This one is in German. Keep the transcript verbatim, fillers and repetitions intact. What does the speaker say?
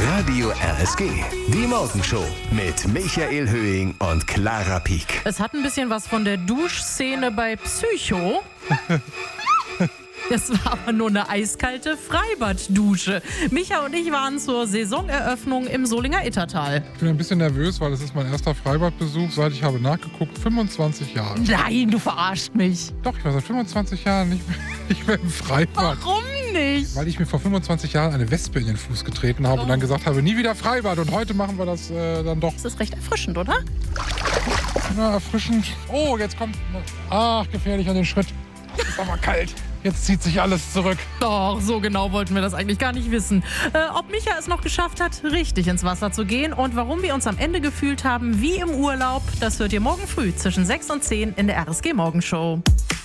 Radio R S G, die Morgenshow mit Michael Höhing und Clara Pieck. Es hat ein bisschen was von der Duschszene bei Psycho. Das war aber nur eine eiskalte Freibad-Dusche. Micha und ich waren zur Saisoneröffnung im Solinger Ittertal. Ich bin ein bisschen nervös, weil es ist mein erster Freibadbesuch, seit ich habe nachgeguckt, fünfundzwanzig Jahre. Nein, du verarscht mich. Doch, ich war seit fünfundzwanzig Jahren nicht mehr, nicht mehr im Freibad. Warum nicht? Weil ich mir vor fünfundzwanzig Jahren eine Wespe in den Fuß getreten habe Oh. und dann gesagt habe, nie wieder Freibad. Und heute machen wir das äh, dann doch. Das ist recht erfrischend, oder? Na, erfrischend. Oh, jetzt kommt... Ach, gefährlich an den Schritt. Ist aber kalt. Jetzt zieht sich alles zurück. Doch, so genau wollten wir das eigentlich gar nicht wissen. Äh, ob Micha es noch geschafft hat, richtig ins Wasser zu gehen und warum wir uns am Ende gefühlt haben wie im Urlaub, das hört ihr morgen früh zwischen sechs und zehn in der R S G Morgenshow.